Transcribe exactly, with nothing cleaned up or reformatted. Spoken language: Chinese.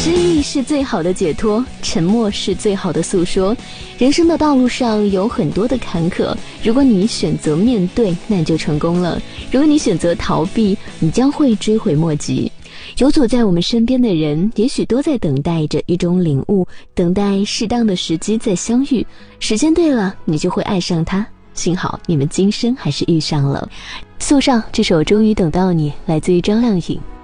失意是最好的解脱，沉默是最好的诉说。人生的道路上有很多的坎坷，如果你选择面对，那你就成功了；如果你选择逃避，你将会追悔莫及。游走在我们身边的人，也许都在等待着一种领悟，等待适当的时机再相遇。时间对了，你就会爱上他。幸好你们今生还是遇上了。送上这首《终于等到你》，来自于张靓颖。